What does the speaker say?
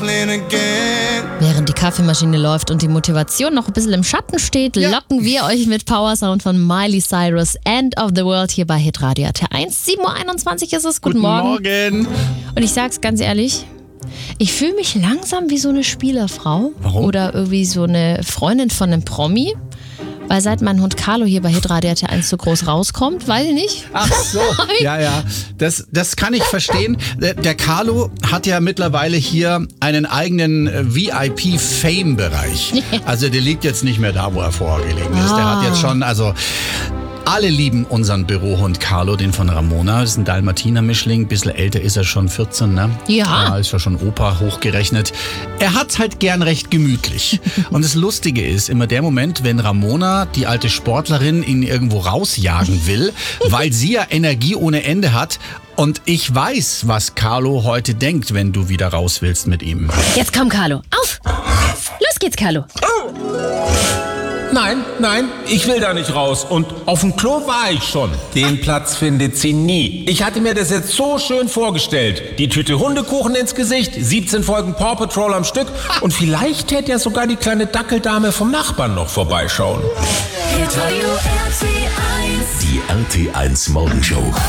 Während die Kaffeemaschine läuft und die Motivation noch ein bisschen im Schatten steht, locken wir euch mit Power Sound von Miley Cyrus, End of the World, hier bei Hitradio RT1. 7.21 Uhr ist es. Guten Morgen. Und ich sag's ganz ehrlich, ich fühle mich langsam wie so eine Spielerfrau. Warum? Oder irgendwie so eine Freundin von einem Promi. Weil seit mein Hund Carlo hier bei Hitradio RT1 so groß rauskommt, weiß ich nicht. Ach so, ja. Das kann ich verstehen. Der Carlo hat ja mittlerweile hier einen eigenen VIP-Fame-Bereich. Also der liegt jetzt nicht mehr da, wo er vorher gelegen ist. Der hat jetzt schon, alle lieben unseren Bürohund Carlo, den von Ramona. Das ist ein Dalmatiner-Mischling. Ein bisschen älter ist er schon, 14, ne? Ja. Ist ja schon Opa hochgerechnet. Er hat's halt gern recht gemütlich. Und das Lustige ist, immer der Moment, wenn Ramona, die alte Sportlerin, ihn irgendwo rausjagen will, weil sie ja Energie ohne Ende hat. Und ich weiß, was Carlo heute denkt, wenn du wieder raus willst mit ihm. Jetzt komm, Carlo. Auf! Los geht's, Carlo. Nein, ich will da nicht raus. Und auf dem Klo war ich schon. Den Platz findet sie nie. Ich hatte mir das jetzt so schön vorgestellt. Die Tüte Hundekuchen ins Gesicht, 17 Folgen Paw Patrol am Stück und vielleicht hätte ja sogar die kleine Dackeldame vom Nachbarn noch vorbeischauen. Die RT1 Morgenshow.